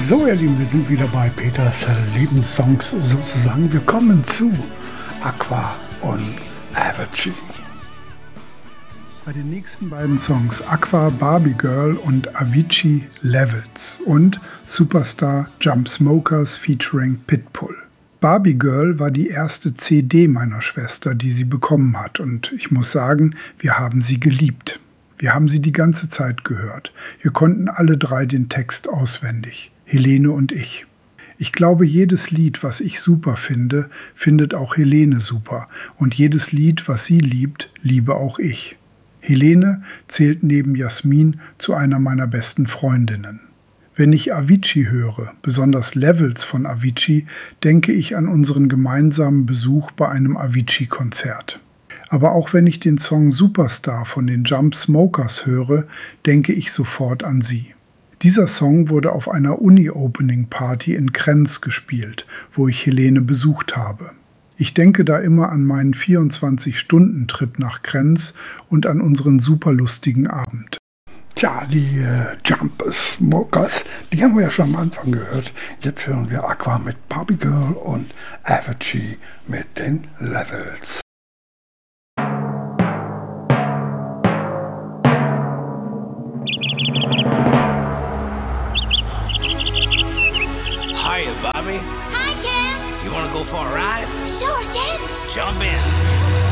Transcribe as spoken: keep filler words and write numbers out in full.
So, ihr Lieben, wir sind wieder bei Peters Lebenssongs sozusagen. Wir kommen zu Aqua und Avicii. Bei den nächsten beiden Songs Aqua Barbie Girl und Avicii Levels und Superstar Jump Smokers featuring Pitbull. Barbie Girl war die erste C D meiner Schwester, die sie bekommen hat, und ich muss sagen, wir haben sie geliebt. Wir haben sie die ganze Zeit gehört. Wir konnten alle drei den Text auswendig, Helene und ich. Ich glaube, jedes Lied, was ich super finde, findet auch Helene super. Und jedes Lied, was sie liebt, liebe auch ich. Helene zählt neben Jasmin zu einer meiner besten Freundinnen. Wenn ich Avicii höre, besonders Levels von Avicii, denke ich an unseren gemeinsamen Besuch bei einem Avicii-Konzert. Aber auch wenn ich den Song Superstar von den Jump Smokers höre, denke ich sofort an sie. Dieser Song wurde auf einer Uni-Opening-Party in Krems gespielt, wo ich Helene besucht habe. Ich denke da immer an meinen vierundzwanzig-Stunden-Trip nach Krems und an unseren superlustigen Abend. Tja, die äh, Jump Smokers, die haben wir ja schon am Anfang gehört. Jetzt hören wir Aqua mit Barbie Girl und Avicii mit den Levels. Hiya, Bobby. Hi, Ken. You want to go for a ride? Sure, Ken. Jump in.